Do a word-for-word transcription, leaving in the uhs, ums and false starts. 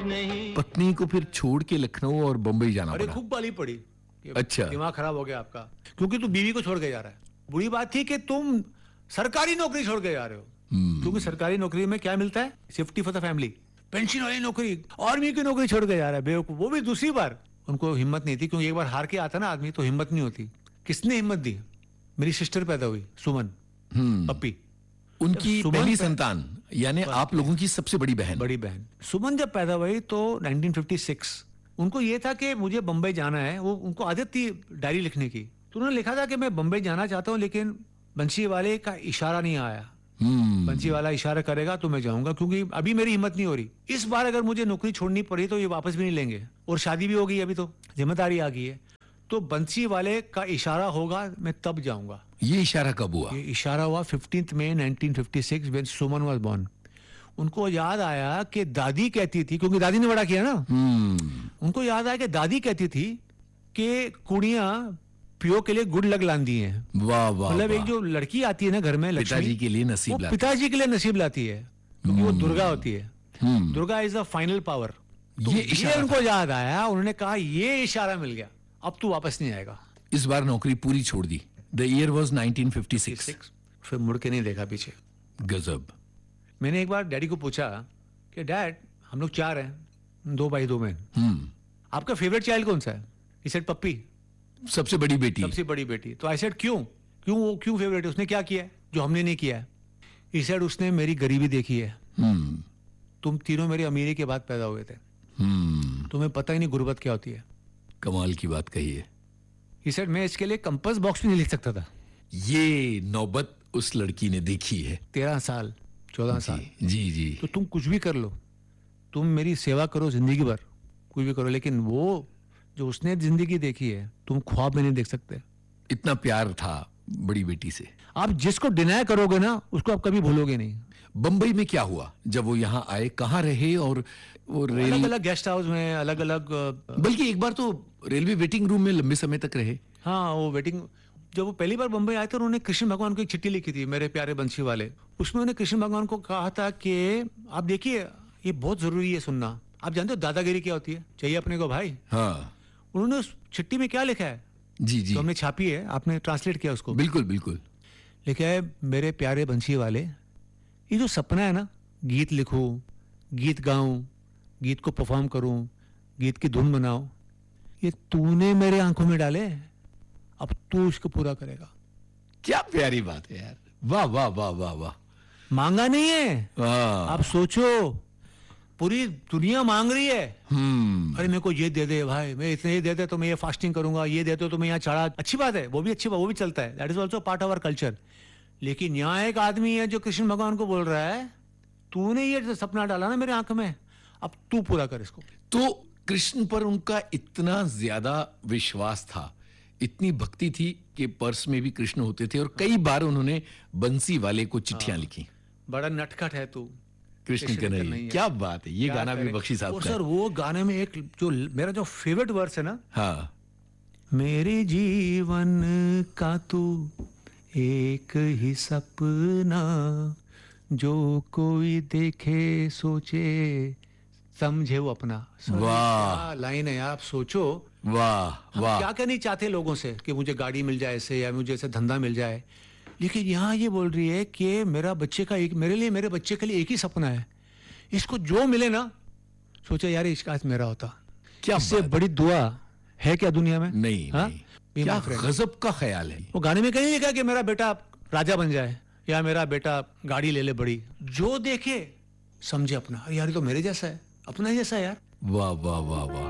नहीं। पत्नी को फिर छोड़ के लखनऊ और बंबई जाना अरे पड़ा। खूब गाली पड़ी। अच्छा, दिमाग खराब हो गया आपका, क्योंकि तू बीवी को छोड़ के जा रहा है। बुरी बात थी कि तुम सरकारी नौकरी छोड़ के जा रहे हो, क्योंकि सरकारी नौकरी में क्या मिलता है? Safety for the family, pension वाली नौकरी। आर्मी की नौकरी छोड़ के जा रहा है बेवकूफ, वो भी दूसरी बार। उनको हिम्मत नहीं थी, क्योंकि एक बार हार के आता ना आदमी तो हिम्मत नहीं होती। किसने हिम्मत दी? मेरी सिस्टर पैदा हुई, सुमन, पप्पी, उनकी पहली संतान, यानी आप लोगों की सबसे बड़ी बहन। बड़ी बहन सुमन जब पैदा हुई तो नाइनटीन फिफ्टी सिक्स, उनको ये था कि मुझे बंबई जाना है। वो उनको आदत थी डायरी लिखने की, तो उन्होंने लिखा था कि मैं बंबई जाना चाहता हूँ, लेकिन बंसी वाले का इशारा नहीं आया। बंसी वाला इशारा करेगा तो मैं जाऊंगा, क्योंकि अभी मेरी हिम्मत नहीं हो रही। इस बार अगर मुझे नौकरी छोड़नी पड़ी तो ये वापस भी नहीं लेंगे, और शादी भी हो गई, अभी तो जिम्मेदारी आ गई है। तो बंसी वाले का इशारा होगा, मैं तब जाऊंगा। ये इशारा कब हुआ? ये इशारा हुआ fifteenth May nineteen fifty six, when Suman was born. उनको याद आया कि दादी कहती थी, क्योंकि दादी ने बड़ा किया ना, उनको याद आया कि दादी कहती थी कि कुड़ियां पियो के लिए गुड़ लग लांदी हैं। वाह वाह, मतलब एक जो लड़की आती है ना घर में, लक्ष्मी, पिताजी के लिए नसीब वो लाती है। पिताजी के लिए नसीब लाती है, क्योंकि वो दुर्गा होती है। Durga is the final power. तो ये ये इशारा उनको याद आया, उन्होंने कहा ये इशारा मिल गया, अब तू वापस नहीं आएगा। इस बार नौकरी पूरी छोड़ दी। The year was nineteen fifty six. फिर मुड़ के नहीं देखा पीछे। गजब। मैंने एक बार डैडी को पूछा कि डैड, हम लोग चार हैं, दो भाई दो बहन, हम्म आपका फेवरेट चाइल्ड कौन सा है? ही सेड पप्पी, सबसे बड़ी बेटी। सबसे बड़ी बेटी। तो आई सेड क्यों क्यों वो क्यों फेवरेट है? उसने क्या किया है जो हमने नहीं किया है? ही सेड उसने मेरी गरीबी देखी है। हम्म तुम तीनों मेरी अमीरी के बाद पैदा हुए थे, हम्म तुम्हें पता ही नहीं गुर्बत क्या होती है। कमाल की बात कही है। ही सेड मैं इसके लिए कंपास बॉक्स भी नहीं लिख सकता था। ये नौबत उस लड़की ने देखी है। तेरह साल चौदह साल, जी जी। तो तुम कुछ भी कर लो, तुम मेरी सेवा करो जिंदगी भर, कुछ भी करो, लेकिन वो जो उसने जिंदगी देखी है तुम ख्वाब में नहीं देख सकते। इतना प्यार था बड़ी बेटी से। आप जिसको डिनाय करोगे ना, उसको आप कभी भूलोगे नहीं। बंबई में क्या हुआ जब वो यहाँ आए? कहाँ रहे? और वो रेल, अलग अलग गेस्ट हाउस में, अलग अलग, बल्कि एक बार तो रेलवे वेटिंग रूम में लंबे समय तक रहे। हाँ, वो वेटिंग, जब वो पहली बार बंबई आए थे उन्होंने कृष्ण भगवान को एक चिट्ठी लिखी थी, मेरे प्यारे बंसी वाले। उसमें उन्होंने कृष्ण भगवान को कहा था कि आप देखिए, ये बहुत जरूरी है सुनना। आप जानते हो दादागिरी क्या होती है? चाहिए अपने को भाई। हाँ, उन्होंने उस चिट्ठी में क्या लिखा है? जी जी, तो हमने छापी है, आपने ट्रांसलेट किया उसको? बिल्कुल बिल्कुल। लिखा है, मेरे प्यारे बंसी वाले, ये जो सपना है ना, गीत लिखूं, गीत गाऊं, गीत को परफॉर्म करूं, गीत की धुन बनाओ, ये तूने मेरे आंखों में डाले, अब तू इसको पूरा करेगा। क्या प्यारी बात है यार। वाह वाह वाह वाह वाह। मांगा नहीं है, वाह। आप सोचो, पूरी दुनिया मांग रही है। हम्म अरे मेरे को ये दे दे भाई, मैं इतने ये दे दे तो मैं ये फास्टिंग करूंगा, ये दे दो तो मैं यहाँ चढ़ा। अच्छी बात है, वो भी अच्छी बात, वो भी चलता है, that is also part of our culture. लेकिन यहाँ एक आदमी है जो कृष्ण भगवान को बोल रहा है, तूने ये सपना डाला ना मेरे आंख में, अब तू पूरा कर इसको। तो कृष्ण पर उनका इतना ज्यादा विश्वास था, इतनी भक्ति थी कि पर्स में भी कृष्ण होते थे, और कई बार उन्होंने बंसी वाले को चिट्ठियां लिखी। बड़ा नटखट है तू, कृष्ण के नहीं। क्या बात है, ये गाना भी बख्शी साहब और का। सर वो गाने में एक जो मेरा जो फेवरेट वर्स है ना, हाँ, मेरे जीवन का तू एक ही सपना, जो कोई देखे सोचे समझे वो अपना। वाह, लाइन है यार, आप सोचो, वाह वाह। क्या कहनी चाहते लोगों से कि मुझे गाड़ी मिल जाए ऐसे, या मुझे ऐसे धंधा मिल जाए, लेकिन यहाँ ये बोल रही है कि मेरा बच्चे का एक, मेरे लिए, मेरे बच्चे के लिए एक ही सपना है, इसको जो मिले ना, सोचा यार इसका आज मेरा होता। क्या इससे बड़ी दुआ है क्या दुनिया में? नहीं, हाँ? नहीं। क्या गजब का ख्याल है। वो गाने में कहीं लिखा कि मेरा बेटा राजा बन जाए, या मेरा बेटा गाड़ी ले ले बड़ी, जो देखे समझे अपना। यार ये तो मेरे जैसा है, अपना ही जैसा है यार। वाह वाह वाह वाह।